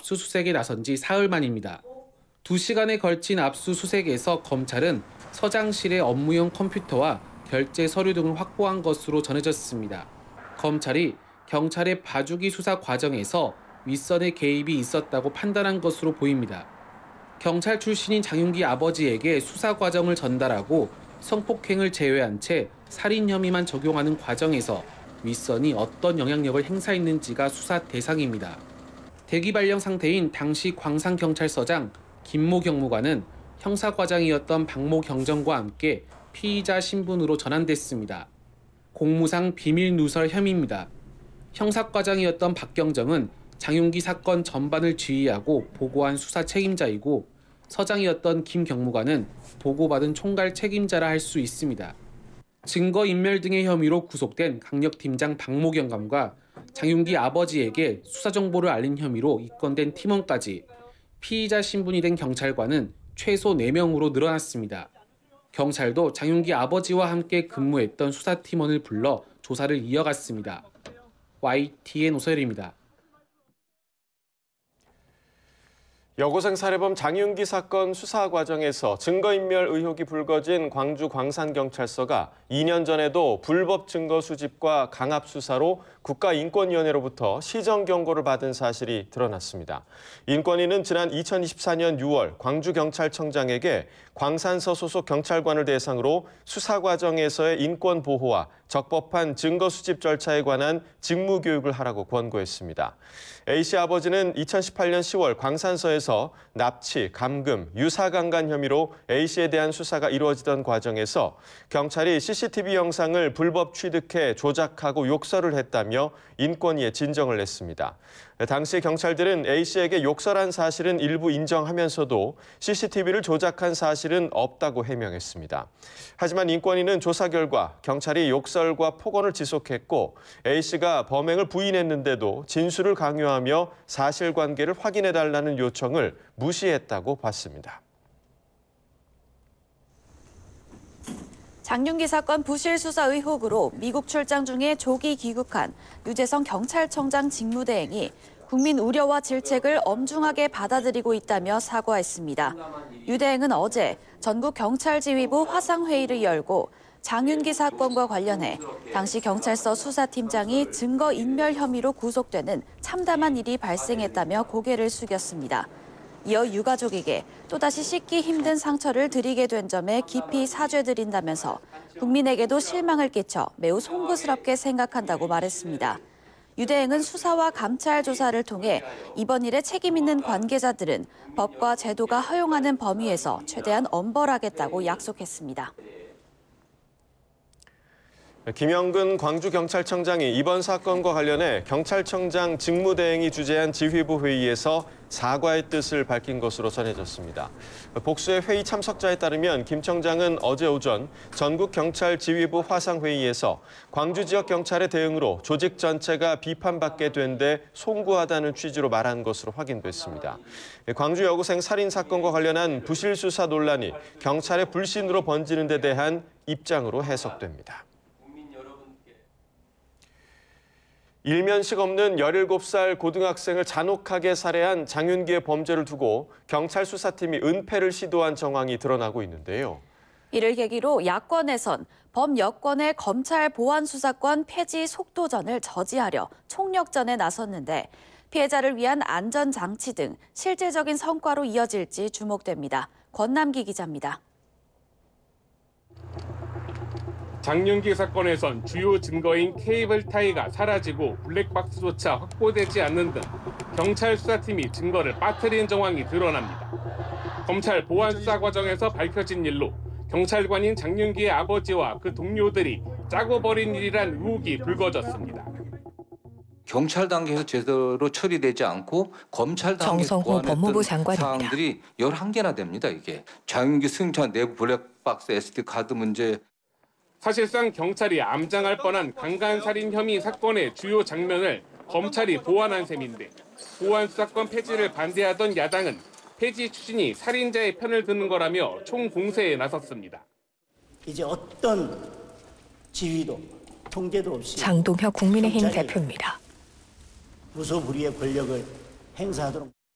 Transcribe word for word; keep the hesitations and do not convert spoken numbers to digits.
압수수색에 나선 지 사흘 만입니다. 두 시간에 걸친 압수수색에서 검찰은 서장실의 업무용 컴퓨터와 결제 서류 등을 확보한 것으로 전해졌습니다. 검찰이 경찰의 봐주기 수사 과정에서 윗선의 개입이 있었다고 판단한 것으로 보입니다. 경찰 출신인 장윤기 아버지에게 수사 과정을 전달하고 성폭행을 제외한 채 살인 혐의만 적용하는 과정에서 윗선이 어떤 영향력을 행사했는지가 수사 대상입니다. 대기 발령 상태인 당시 광산경찰서장 김모 경무관은 형사과장이었던 박모 경정과 함께 피의자 신분으로 전환됐습니다. 공무상 비밀 누설 혐의입니다. 형사과장이었던 박경정은 장윤기 사건 전반을 지휘하고 보고한 수사 책임자이고 서장이었던 김 경무관은 보고받은 총괄 책임자라 할 수 있습니다. 증거인멸 등의 혐의로 구속된 강력팀장 박모 경감과 장윤기 아버지에게 수사 정보를 알린 혐의로 입건된 팀원까지 피의자 신분이 된 경찰관은 최소 네 명으로 늘어났습니다. 경찰도 장윤기 아버지와 함께 근무했던 수사팀원을 불러 조사를 이어갔습니다. 와이티엔 오서열입니다. 여고생 살해범 장윤기 사건 수사 과정에서 증거인멸 의혹이 불거진 광주 광산경찰서가 이 년 전에도 불법 증거 수집과 강압 수사로 국가인권위원회로부터 시정 경고를 받은 사실이 드러났습니다. 인권위는 지난 이천이십사 년 유월 광주경찰청장에게 광산서 소속 경찰관을 대상으로 수사 과정에서의 인권 보호와 적법한 증거 수집 절차에 관한 직무 교육을 하라고 권고했습니다. A씨 아버지는 이천십팔 년 시월 광산서에서 납치, 감금, 유사강간 혐의로 A씨에 대한 수사가 이루어지던 과정에서 경찰이 씨씨티비 영상을 불법 취득해 조작하고 욕설을 했다며 인권위에 진정을 냈습니다. 당시 경찰들은 A씨에게 욕설한 사실은 일부 인정하면서도 씨씨티비를 조작한 사실은 없다고 해명했습니다. 하지만 인권위는 조사 결과 경찰이 욕설과 폭언을 지속했고 A씨가 범행을 부인했는데도 진술을 강요하며 사실관계를 확인해달라는 요청을 무시했다고 봤습니다. 장윤기 사건 부실 수사 의혹으로 미국 출장 중에 조기 귀국한 유재성 경찰청장 직무대행이 국민 우려와 질책을 엄중하게 받아들이고 있다며 사과했습니다. 유 대행은 어제 전국경찰지휘부 화상회의를 열고 장윤기 사건과 관련해 당시 경찰서 수사팀장이 증거인멸 혐의로 구속되는 참담한 일이 발생했다며 고개를 숙였습니다. 이어 유가족에게 또다시 씻기 힘든 상처를 드리게 된 점에 깊이 사죄드린다면서 국민에게도 실망을 끼쳐 매우 송구스럽게 생각한다고 말했습니다. 유 대행은 수사와 감찰 조사를 통해 이번 일에 책임 있는 관계자들은 법과 제도가 허용하는 범위에서 최대한 엄벌하겠다고 약속했습니다. 김영근 광주경찰청장이 이번 사건과 관련해 경찰청장 직무대행이 주재한 지휘부 회의에서 사과의 뜻을 밝힌 것으로 전해졌습니다. 복수의 회의 참석자에 따르면 김 청장은 어제 오전 전국경찰지휘부 화상회의에서 광주 지역 경찰의 대응으로 조직 전체가 비판받게 된 데 송구하다는 취지로 말한 것으로 확인됐습니다. 광주 여고생 살인 사건과 관련한 부실 수사 논란이 경찰의 불신으로 번지는 데 대한 입장으로 해석됩니다. 일면식 없는 열일곱 살 고등학생을 잔혹하게 살해한 장윤기의 범죄를 두고 경찰 수사팀이 은폐를 시도한 정황이 드러나고 있는데요. 이를 계기로 야권에선 범여권의 검찰 보안수사권 폐지 속도전을 저지하려 총력전에 나섰는데 피해자를 위한 안전장치 등 실질적인 성과로 이어질지 주목됩니다. 권남기 기자입니다. 장윤기 사건에선 주요 증거인 케이블 타이가 사라지고 블랙박스조차 확보되지 않는 등 경찰 수사팀이 증거를 빠뜨린 정황이 드러납니다. 검찰 보안 수사 과정에서 밝혀진 일로 경찰관인 장윤기의 아버지와 그 동료들이 짜고 벌인 일이란 의혹이 불거졌습니다. 경찰 단계에서 제대로 처리되지 않고 검찰 단계에서 정성호 법무부 장관입니다. 사항들이 열한 개나 됩니다. 이게 장윤기 승차 내부 블랙박스 에스디 카드 문제. 사실상 경찰이 암장할 뻔한 강간살인 혐의 사건의 주요 장면을 검찰이 보완한 셈인데 보안 수사권 폐지를 반대하던 야당은 폐지 추진이 살인자의 편을 드는 거라며 총공세에 나섰습니다. 이제 어떤 지휘도 통제도 없이 장동혁 국민의힘 대표입니다. 무소불위의 권력을 행사하도록